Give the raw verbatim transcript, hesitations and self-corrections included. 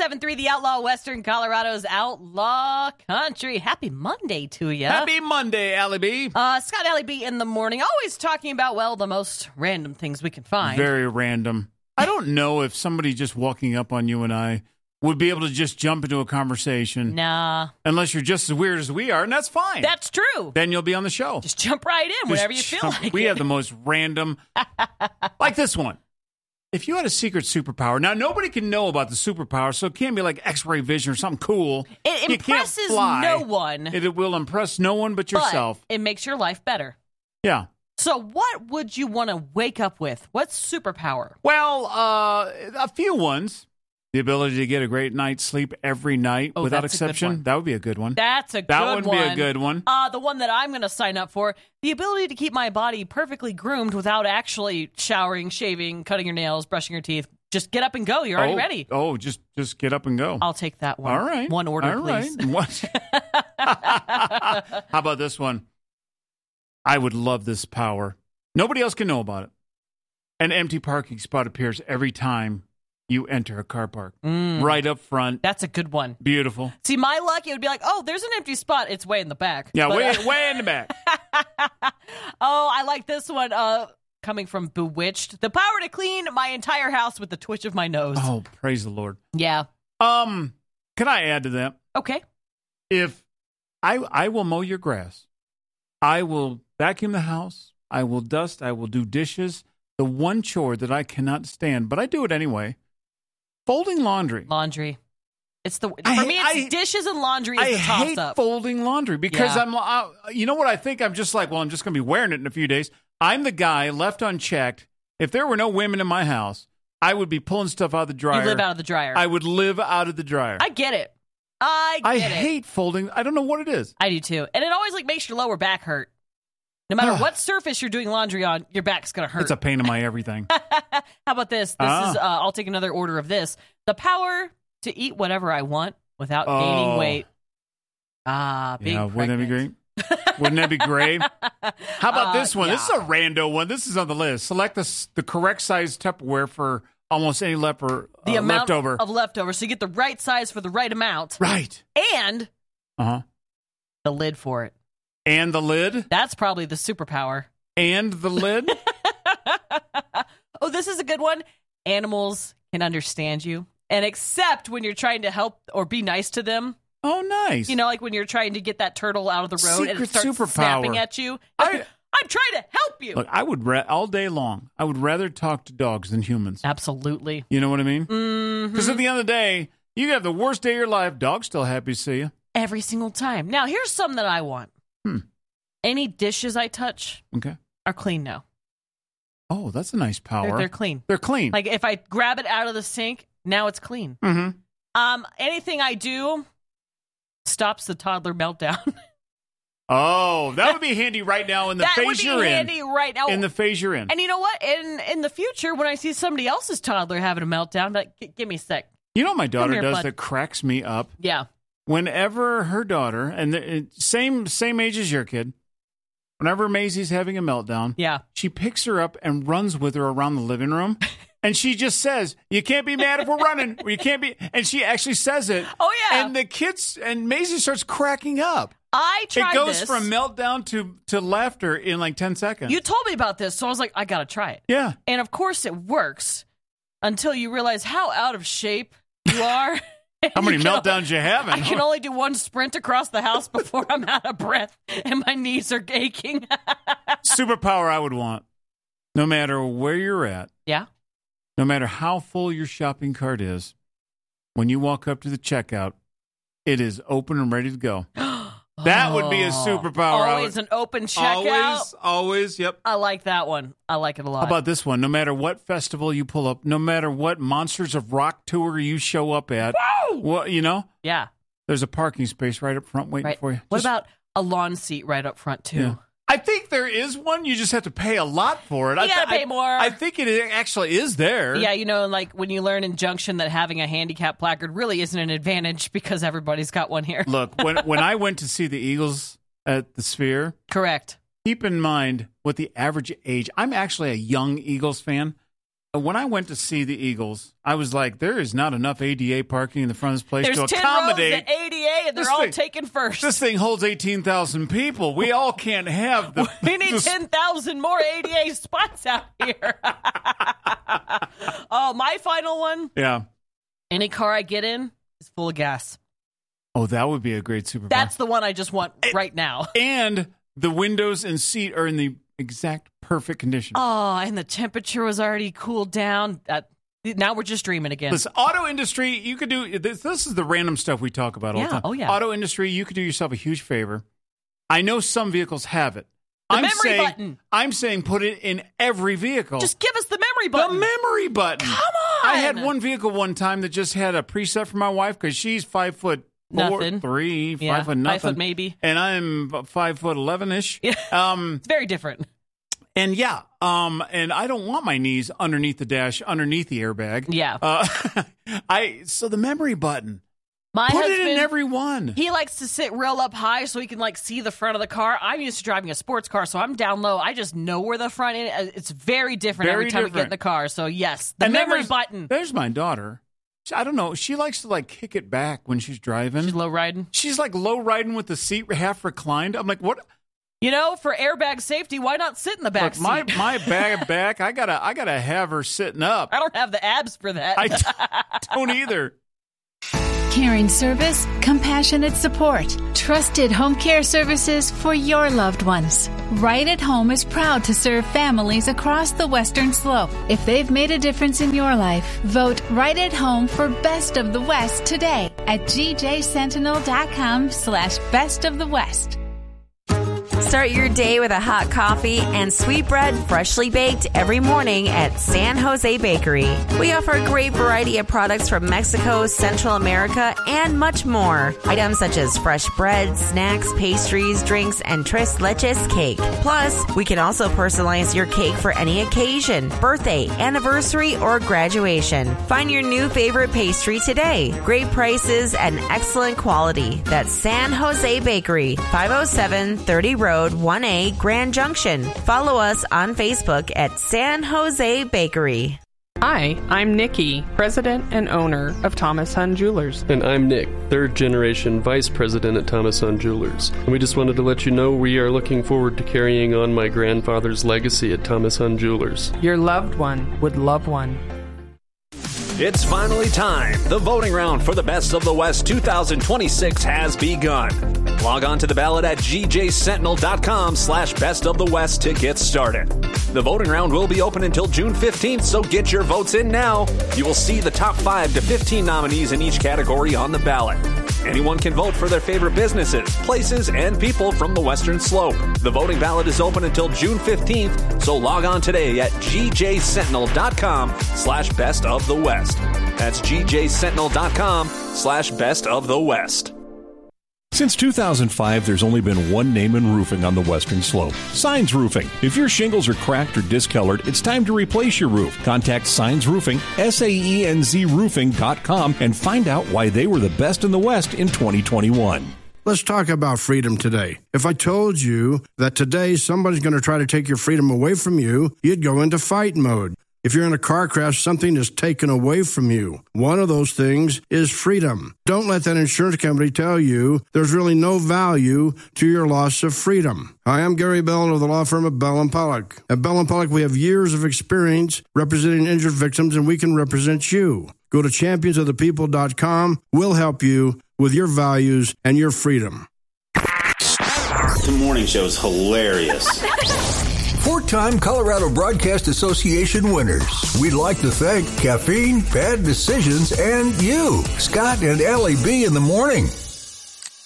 seven three, The Outlaw, Western Colorado's Outlaw Country. Happy Monday to you. Happy Monday, Allie B. Uh, Scott Allie B in the morning, always talking about, well, the most random things we can find. Very random. I don't know if somebody just walking up on you and I would be able to just jump into a conversation. Nah. Unless you're just as weird as we are, and that's fine. That's true. Then you'll be on the show. Just jump right in Just whenever you jump. feel like we it. have the most random, like this one. If you had a secret superpower, now nobody can know about the superpower, so it can't be like X-ray vision or something cool. It You impresses can't fly. no one. It, it will impress no one but yourself. But it makes your life better. Yeah. So what would you want to wake up with? What superpower? Well, uh, a few ones. The ability to get a great night's sleep every night Oh, without that's a good exception. one. That would be a good one. That's a That good would one. be a good one. Uh, the one that I'm going to sign up for, the ability to keep my body perfectly groomed without actually showering, shaving, cutting your nails, brushing your teeth. Just get up and go. You're already oh, ready. Oh, just just get up and go. I'll take that one. All right. One order, All please. Right. What? How about this one? I would love this power. Nobody else can know about it. An empty parking spot appears every time you enter a car park. Mm. Right up front. That's a good one. Beautiful. See, my luck, it would be like, oh, there's an empty spot. It's way in the back. Yeah, But, way, uh, way in the back. oh, I like this one. Uh, coming from Bewitched. The power to clean my entire house with the twitch of my nose. Oh, praise the Lord. Yeah. Um, can I add to that? Okay. If I I will mow your grass, I will vacuum the house, I will dust, I will do dishes. The one chore that I cannot stand, but I do it anyway. Folding laundry. Laundry. It's the for I- me. It's I- dishes and laundry is I the toss hate up. folding laundry because Yeah. I'm, uh, you know what I think? I'm just like, well, I'm just going to be wearing it in a few days. I'm the guy left unchecked. If there were no women in my house, I would be pulling stuff out of the dryer. You live out of the dryer. I would live out of the dryer. I get it. I I get it. hate folding. I don't know what it is. I do too, and it always like makes your lower back hurt. No matter what surface you're doing laundry on, your back's gonna hurt. It's a pain in my everything. How about this? This Ah. is. Uh, I'll take another order of this. The power to eat whatever I want without gaining Oh. weight. Ah, being Yeah, wouldn't that be pregnant. great? Wouldn't that be great? How about Uh, this one? yeah. This is a rando one. This is on the list. Select the, s- the correct size Tupperware for almost any leper, uh, The amount leftover. of leftovers, so you get the right size for the right amount, right. and Uh-huh. the lid for it. And the lid. That's probably the superpower. And the lid. Oh, this is a good one. Animals can understand you and accept when you're trying to help or be nice to them. Oh, nice. You know, like when you're trying to get that turtle out of the road and Secret it starts superpower. snapping at you. I- I'm trying to help you. Look, I would, ra- all day long, I would rather talk to dogs than humans. Absolutely. You know what I mean? Mhm. Because at the end of the day, you have the worst day of your life. Dog's still happy to see you. Every single time. Now, here's some that I want. Hmm. Any dishes I touch Okay. are clean now. Oh, that's a nice power. They're, they're clean. They're clean. Like if I grab it out of the sink, now it's clean. mm-hmm. Um, anything I do stops the toddler meltdown. Oh, that would be handy right now in the that phase would be you're handy in. right now. In the phase you're in. And you know what? In in the future, when I see somebody else's toddler having a meltdown, I'm like, "G- give me a sec. You know what my daughter here, does bud. that cracks me up? Yeah. Whenever her daughter, and the, same same age as your kid, whenever Maisie's having a meltdown, Yeah. she picks her up and runs with her around the living room. And she just says, you can't be mad if we're running. Or you can't be. And she actually says it. Oh, yeah. And the kids, and Maisie starts cracking up. I tried It goes this. from meltdown to, to laughter in like ten seconds. You told me about this, so I was like, I got to try it. yeah. And of course it works until you realize how out of shape you are. How many You can- meltdowns you having? I can only do one sprint across the house before I'm out of breath and my knees are aching. Superpower I would want. No matter where you're at, Yeah. no matter how full your shopping cart is, when you walk up to the checkout, it is open and ready to go. That would be a superpower. I Always would- an open checkout. Always, always, yep. I like that one. I like it a lot. How about this one? No matter what festival you pull up, no matter what Monsters of Rock tour you show up at, well, you know, yeah. there's a parking space right up front waiting Right. for you. What Just- about a lawn seat right up front too? Yeah. I think there is one. You just have to pay a lot for it. You I gotta th- pay I- more. I think it actually is there. Yeah, you know, like when you learn in Junction that having a handicap placard really isn't an advantage because everybody's got one here. Look, when when I went to see the Eagles at the Sphere, Correct. keep in mind what the average age. I'm actually a young Eagles fan. when I went to see the Eagles, I was like, there is not enough A D A parking in the front of this place There's to ten accommodate. rows at A D A, and they're This all thing- taken first. This thing holds eighteen thousand people. We all can't have the. We need the- ten thousand more A D A spots out here. Oh, my final one. Yeah. Any car I get in is full of gas. Oh, that would be a great superpower. That's the one I just want right now. And the windows and seat are in the exact perfect condition. Oh, and the temperature was already cooled down. That, now we're just dreaming again. Listen, auto industry, you could do this. This is the random stuff we talk about all Yeah, the time. oh, yeah. Auto industry, you could do yourself a huge favor. I know some vehicles have it. The I'm memory saying, button. I'm saying put it in every vehicle. Just give us the memory the button. memory button. Come on. I had one vehicle one time that just had a preset for my wife because she's five foot four, Nothing. three, Yeah, five foot nothing, five foot maybe. and I'm about five foot eleven ish. Yeah. Um, It's very different. and yeah, um, and I don't want my knees underneath the dash, underneath the airbag. Yeah. Uh, I so the memory button. My Put husband, it in every one. he likes to sit real up high so he can like see the front of the car. I'm used to driving a sports car, so I'm down low. I just know where the front is. It's very different Very every time we get different. in the car. So yes, the And then memory there's- button. There's my daughter. She- I don't know. She likes to like kick it back when she's driving. She's low riding. She's like low riding with the seat half reclined. I'm like, what? You know, for airbag safety, why not sit in the back Look, my seat? my bag back. I gotta I gotta have her sitting up. I don't have the abs for that. I don't either. Caring service, compassionate support, trusted home care services for your loved ones. Right at Home is proud to serve families across the Western Slope. If they've made a difference in your life, vote Right at Home for Best of the West today at gjsentinel.com slash best of the West. Start your day with a hot coffee and sweet bread freshly baked every morning at San Jose Bakery. We offer a great variety of products from Mexico, Central America, and much more. Items such as fresh bread, snacks, pastries, drinks, and tres leches cake. Plus, we can also personalize your cake for any occasion, birthday, anniversary, or graduation. Find your new favorite pastry today. Great prices and excellent quality. That's San Jose Bakery, five oh seven thirty Road, one A, Grand Junction. Follow us on Facebook at San Jose Bakery. Hi, I'm Nikki, president and owner of Thomas Hunt Jewelers. And I'm Nick, third generation vice president at Thomas Hunt Jewelers. And we just wanted to let you know we are looking forward to carrying on my grandfather's legacy at Thomas Hunt Jewelers. Your loved one would love one. It's finally time. The voting round for the Best of the West two thousand twenty-six has begun. Log on to the ballot at gjsentinel.com slash best of the West to get started. The voting round will be open until June fifteenth, so get your votes in now. You will see the top five to fifteen nominees in each category on the ballot. Anyone can vote for their favorite businesses, places, and people from the Western Slope. The voting ballot is open until June fifteenth, so log on today at gjsentinel.com slash best of the West. That's gjsentinel.com slash best of the West. Since two thousand five, there's only been one name in roofing on the Western Slope, Signs Roofing. If your shingles are cracked or discolored, it's time to replace your roof. Contact Signs Roofing, S A E N Z roofing dot com, and find out why they were the best in the West in twenty twenty-one. Let's talk about freedom today. If I told you that today somebody's going to try to take your freedom away from you, you'd go into fight mode. If you're in a car crash, something is taken away from you. One of those things is freedom. Don't let that insurance company tell you there's really no value to your loss of freedom. Hi, I'm Gary Bell of the law firm of Bell and Pollock. At Bell and Pollock, we have years of experience representing injured victims, and we can represent you. Go to champions of the people dot com. We'll help you with your values and your freedom. The morning show is hilarious. Four-time Colorado Broadcast Association winners. We'd like to thank Caffeine, Bad Decisions, and you, Scott and Ellie B. in the morning.